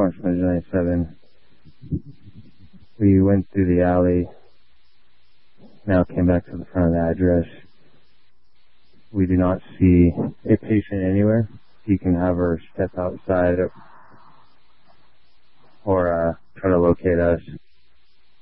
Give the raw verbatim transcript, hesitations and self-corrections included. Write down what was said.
Orange County ninety-seven. We went through the alley, now came back to the front of the address. We do not see a patient anywhere. You can have her step outside or, or uh, try to locate us.